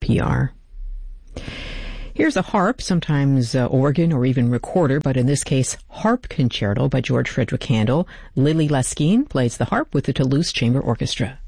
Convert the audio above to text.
PR. Here's a harp, sometimes organ or even recorder, but in this case, Harp Concerto by George Frederick Handel. Lily Laskin plays the harp with the Toulouse Chamber Orchestra.